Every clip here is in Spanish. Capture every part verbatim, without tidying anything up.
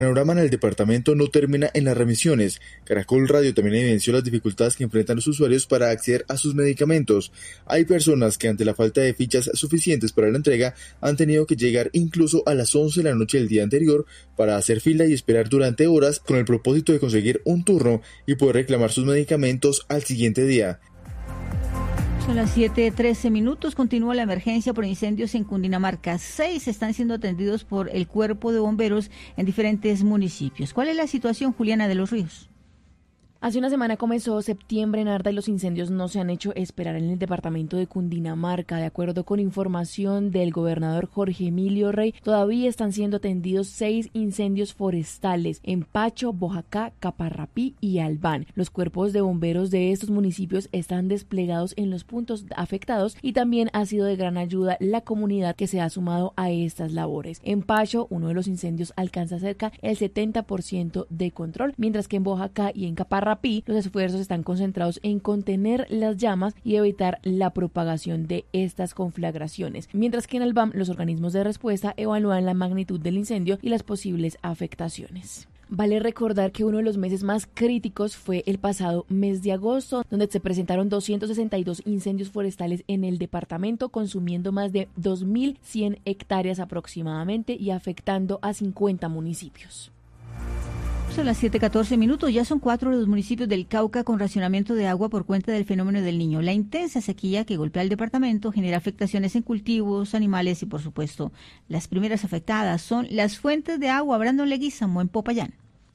El panorama en el departamento no termina en las remisiones. Caracol Radio también evidenció las dificultades que enfrentan los usuarios para acceder a sus medicamentos. Hay personas que ante la falta de fichas suficientes para la entrega han tenido que llegar incluso a las once de la noche del día anterior para hacer fila y esperar durante horas con el propósito de conseguir un turno y poder reclamar sus medicamentos al siguiente día. Son las siete trece minutos, continúa la emergencia por incendios en Cundinamarca. Seis están siendo atendidos por el Cuerpo de Bomberos en diferentes municipios. ¿Cuál es la situación, Juliana de los Ríos? Hace una semana comenzó septiembre en Arda y los incendios no se han hecho esperar en el departamento de Cundinamarca. De acuerdo con información del gobernador Jorge Emilio Rey, todavía están siendo atendidos seis incendios forestales en Pacho, Boyacá, Caparrapí y Albán. Los cuerpos de bomberos de estos municipios están desplegados en los puntos afectados y también ha sido de gran ayuda la comunidad que se ha sumado a estas labores. En Pacho, uno de los incendios alcanza cerca el setenta por ciento de control, mientras que en Boyacá y en Caparrapí los esfuerzos están concentrados en contener las llamas y evitar la propagación de estas conflagraciones, mientras que en Albán los organismos de respuesta evalúan la magnitud del incendio y las posibles afectaciones. Vale recordar que uno de los meses más críticos fue el pasado mes de agosto, donde se presentaron doscientos sesenta y dos incendios forestales en el departamento, consumiendo más de dos mil cien hectáreas aproximadamente y afectando a cincuenta municipios. Son las siete catorce minutos, ya son cuatro los municipios del Cauca con racionamiento de agua por cuenta del fenómeno del Niño. La intensa sequía que golpea el departamento genera afectaciones en cultivos, animales y, por supuesto, las primeras afectadas son las fuentes de agua Brandon Leguízamo en Popayán.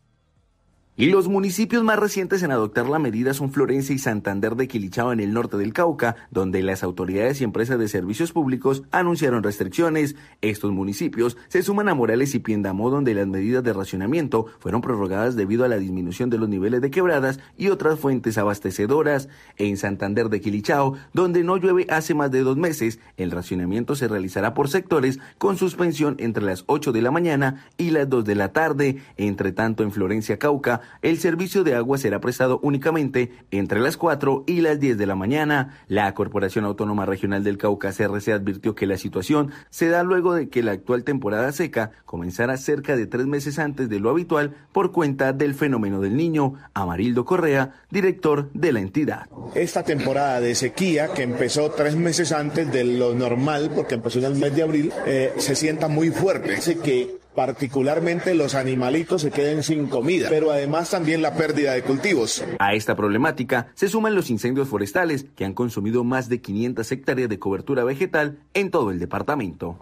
Y los municipios más recientes en adoptar la medida son Florencia y Santander de Quilichao en el norte del Cauca, donde las autoridades y empresas de servicios públicos anunciaron restricciones. Estos municipios se suman a Morales y Piendamó, donde las medidas de racionamiento fueron prorrogadas debido a la disminución de los niveles de quebradas y otras fuentes abastecedoras. En Santander de Quilichao, donde no llueve hace más de dos meses, el racionamiento se realizará por sectores con suspensión entre las ocho de la mañana y las dos de la tarde. Entre tanto, en Florencia, Cauca, el servicio de agua será prestado únicamente entre las cuatro y las diez de la mañana. La Corporación Autónoma Regional del Cauca, C R C, advirtió que la situación se da luego de que la actual temporada seca comenzara cerca de tres meses antes de lo habitual por cuenta del fenómeno del Niño. Amarildo Correa, director de la entidad. Esta temporada de sequía, que empezó tres meses antes de lo normal, porque empezó en el mes de abril, eh, se sienta muy fuerte. Así que particularmente los animalitos se queden sin comida, pero además también la pérdida de cultivos. A esta problemática se suman los incendios forestales, que han consumido más de quinientas hectáreas de cobertura vegetal en todo el departamento.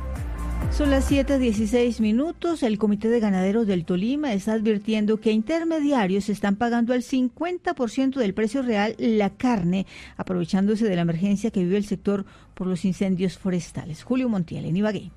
Son las siete dieciséis minutos. El Comité de Ganaderos del Tolima está advirtiendo que intermediarios están pagando al cincuenta por ciento del precio real la carne, aprovechándose de la emergencia que vive el sector por los incendios forestales. Julio Montiel, en Ibagué.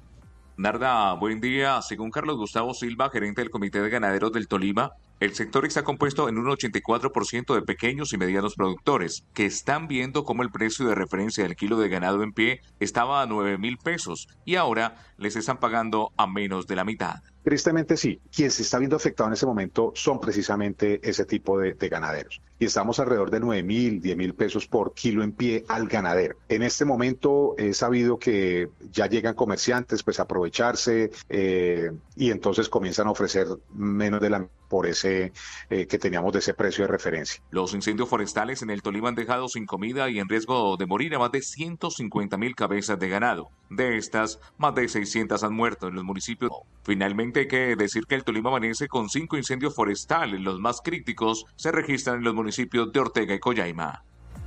Narda, buen día. Según Carlos Gustavo Silva, gerente del Comité de Ganaderos del Tolima, el sector está compuesto en un ochenta y cuatro por ciento de pequeños y medianos productores, que están viendo cómo el precio de referencia del kilo de ganado en pie estaba a nueve mil pesos y ahora les están pagando a menos de la mitad. Tristemente sí, quien se está viendo afectado en ese momento son precisamente ese tipo de, de ganaderos. Y estamos alrededor de nueve mil, diez mil pesos por kilo en pie al ganadero. En este momento he sabido que ya llegan comerciantes pues a aprovecharse eh, y entonces comienzan a ofrecer menos de la por ese eh, que teníamos de ese precio de referencia. Los incendios forestales en el Tolima han dejado sin comida y en riesgo de morir a más de ciento cincuenta mil cabezas de ganado. De estas, más de seiscientas han muerto en los municipios. Finalmente hay que decir que el Tolima amanece con cinco incendios forestales. Los más críticos se registran en los municipios de Ortega y Collaima.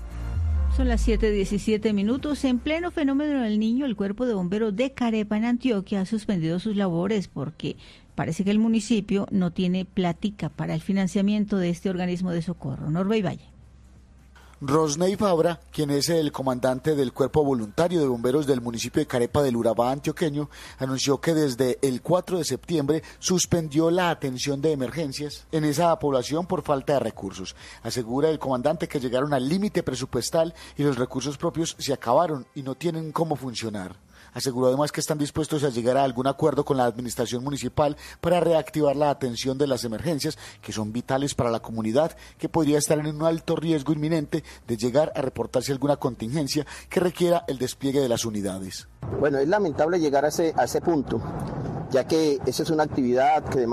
Son las siete diecisiete minutos. En pleno fenómeno del Niño, el Cuerpo de Bomberos de Carepa en Antioquia ha suspendido sus labores porque parece que el municipio no tiene plática para el financiamiento de este organismo de socorro. Norbey Valle. Rosney Fabra, quien es el comandante del Cuerpo Voluntario de Bomberos del municipio de Carepa del Urabá antioqueño, anunció que desde el cuatro de septiembre suspendió la atención de emergencias en esa población por falta de recursos. Asegura el comandante que llegaron al límite presupuestal y los recursos propios se acabaron y no tienen cómo funcionar. Aseguró además que están dispuestos a llegar a algún acuerdo con la administración municipal para reactivar la atención de las emergencias, que son vitales para la comunidad, que podría estar en un alto riesgo inminente de llegar a reportarse alguna contingencia que requiera el despliegue de las unidades. Bueno, es lamentable llegar a ese, a ese punto, ya que esa es una actividad que demanda